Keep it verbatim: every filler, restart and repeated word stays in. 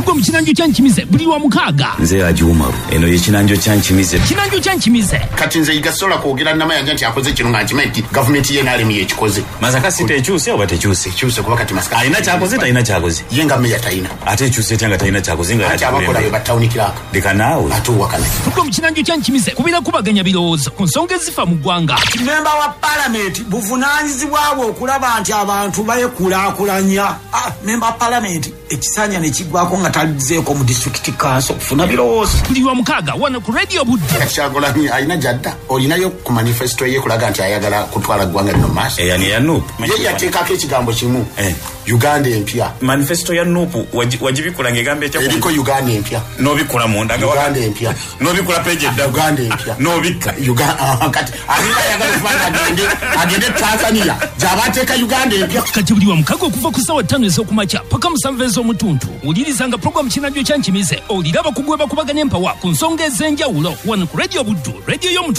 Tuko mu kinanjo kya Nkimize buli wa mukaaga. Nze ajumaru eno ye kinanjo kya Nkimize. Kinanjo kya Nkimize. Kati nze igasola kwogera namayanja nti akoze kino nga nkimanyi government ye nali miye kikoze. Masaka sita ekyuse oba tekyuse. Ekyuse kuba kati Masaka alina kyakoze talina kyakoze. Yenga meya talina. Ate ekyuse tyanga talina kyakoze nga ati abakola be batawuni kiraka. Deka naawe. Atu wakana. Tuko mu kinanjo kya Nkimize kubira kubaganya birowoozo ku nsonga ezifa mu ggwanga. Member wa parliament buvunaanyizibwabwe okulaba nti abantu bayekulaakulanya. Ah, member wa parliament ekisanya ne kigwako nga talizeeko mu district council kufuna birowoozo. Buli wa mukaaga wana ku radio Buddu. Kyagulanyi alina jadda olinayo ku manifesto ye kulaga nti ayagala kutwala ggwanga lino maaso. Eyani ya Nuupu. Ye yateekako ekigambo kimu. Eh. Uganda empya. Manifesto ya Nuupu wagibikola ng'egamba ekya eriko Uganda empya. N'obikola munda nga Uganda empya. N'obikola page edda Uganda empya. N'obikka Uganda kati alina yagala kufanya agende agende Tanzania jabateeka Uganda empya. Kati buli wa mukaaga okuva ku ssaawa ttaano ez'okumakya paka musanvu ez'omutuntu wuliriza program kinanjo kya Nkimize oliraba kugweba kubaganya empawa ku nsonga ez'enjawulo wano ku radio Buddu radio y'omuntu